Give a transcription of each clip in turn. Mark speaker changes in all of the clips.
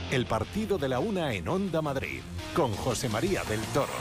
Speaker 1: El partido de la una en Onda Madrid, con José María del Toro.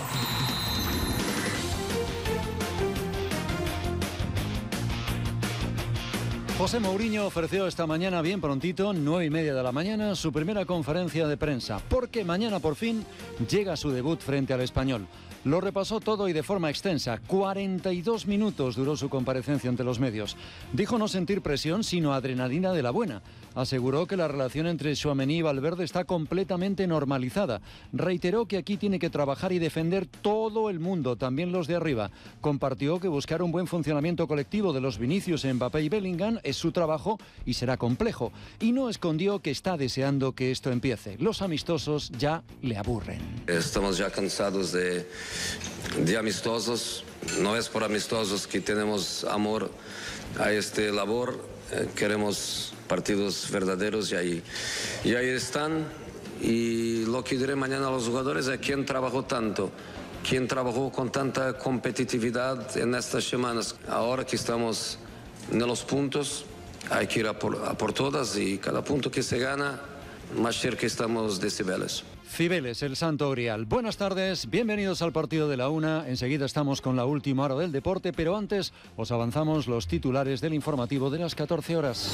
Speaker 2: José Mourinho ofreció esta mañana bien prontito, 9:30 de la mañana, su primera conferencia de prensa, porque mañana por fin llega su debut frente al Español. Lo repasó todo y de forma extensa. 42 minutos duró su comparecencia ante los medios. Dijo no sentir presión, sino adrenalina de la buena. Aseguró que la relación entre Tchouaméni y Valverde está completamente normalizada. Reiteró que aquí tiene que trabajar y defender todo el mundo, también los de arriba. Compartió que buscar un buen funcionamiento colectivo de los Vinicius, Mbappé y Bellingham es su trabajo y será complejo. Y no escondió que está deseando que esto empiece. Los amistosos ya le aburren.
Speaker 3: Estamos ya cansados de amistosos. No es por amistosos que tenemos amor a este labor. Queremos partidos verdaderos y ahí están. Y lo que diré mañana a los jugadores es quién trabajó tanto, quién trabajó con tanta competitividad en estas semanas. Ahora que estamos en los puntos, hay que ir a por todas, y cada punto que se gana, más cerca estamos de Cibeles.
Speaker 2: Cibeles, el santo grial. Buenas tardes, bienvenidos al partido de la una. Enseguida estamos con la última hora del deporte, pero antes os avanzamos los titulares del informativo de las 14 horas.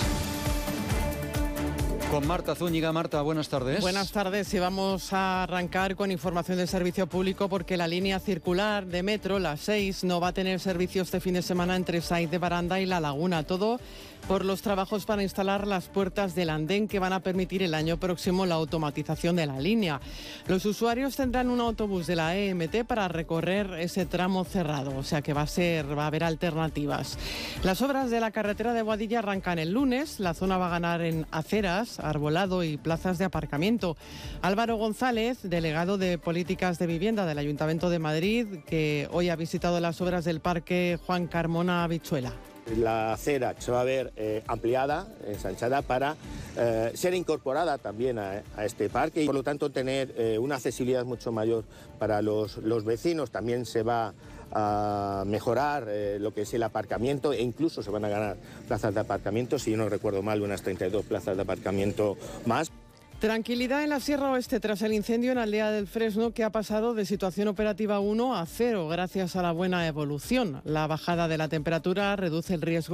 Speaker 2: Con Marta Zúñiga. Marta, buenas tardes.
Speaker 4: Buenas tardes, y vamos a arrancar con información del servicio público porque la línea circular de metro, la 6, no va a tener servicio este fin de semana entre Sait de Baranda y La Laguna. Todo por los trabajos para instalar las puertas del andén que van a permitir el año próximo la automatización de la línea. Los usuarios tendrán un autobús de la EMT para recorrer ese tramo cerrado, o sea que va a haber alternativas. Las obras de la carretera de Boadilla arrancan el lunes. La zona va a ganar en aceras, arbolado y plazas de aparcamiento. Álvaro González, delegado de Políticas de Vivienda del Ayuntamiento de Madrid, que hoy ha visitado las obras del Parque Juan Carmona Habichuela.
Speaker 5: La acera se va a ver ampliada, ensanchada, para ser incorporada también a este parque y por lo tanto tener una accesibilidad mucho mayor para los vecinos. También se va a mejorar lo que es el aparcamiento, e incluso se van a ganar plazas de aparcamiento, si yo no recuerdo mal, unas 32 plazas de aparcamiento más.
Speaker 4: Tranquilidad en la Sierra Oeste tras el incendio en Aldea del Fresno, que ha pasado de situación operativa 1 a 0 gracias a la buena evolución. La bajada de la temperatura reduce el riesgo